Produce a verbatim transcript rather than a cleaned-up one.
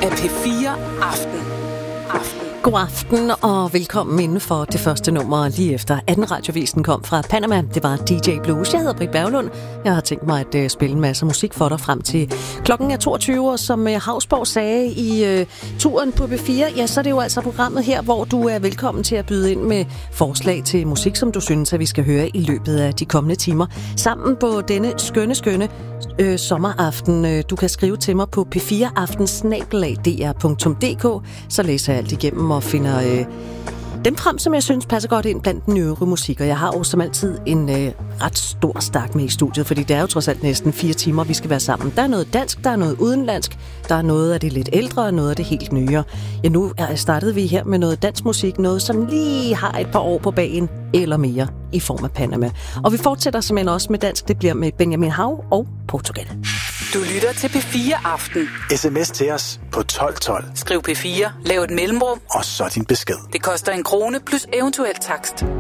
af P fire Aften. Aften. God aften og velkommen inden for det første nummer lige efter anden radiovisen kom fra Panama. Det var D J Blues. Jeg hedder Britt Berglund. Jeg har tænkt mig at uh, spille en masse musik for dig frem til klokken er toogtyve, og som uh, Hausborg sagde i uh, turen på P fire, ja, så er det jo altså programmet her, hvor du er velkommen til at byde ind med forslag til musik, som du synes, at vi skal høre i løbet af de kommende timer. Sammen på denne skønne, skønne øh, sommeraften. Du kan skrive til mig på p fire aften snabel-a d r punktum d k, så læser jeg alt igennem og finder øh, dem frem, som jeg synes passer godt ind blandt den øvrige musik. Og jeg har jo som altid en øh, ret stor stak med i studiet, fordi det er jo trods alt næsten fire timer, vi skal være sammen. Der er noget dansk, der er noget udenlandsk, der er noget af det lidt ældre og noget af det helt nye. Ja, nu startede vi her med noget dansk musik, noget som lige har et par år på bagen eller mere i form af Panama. Og vi fortsætter simpelthen også med dansk. Det bliver med Benjamin Hav og Portugal. Du lytter til P fire Aften. Sms til os på tolv tolv. Skriv P fire, lav et mellemrum, og så din besked. Det koster en krone plus eventuel takst.